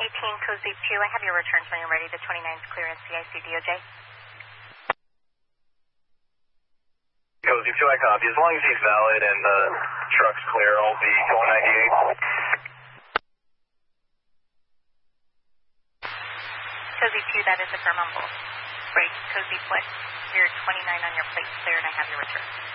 18 Cozy 2, I have your returns when you're ready. The 29's clear NCIC DOJ. Cozy 2, I copy. As long as he's valid and the truck's clear, I'll be going 98. Cozy 2, that is affirm on both. Break, Cozy Flex, clear 29 on your plate, clear, and I have your return.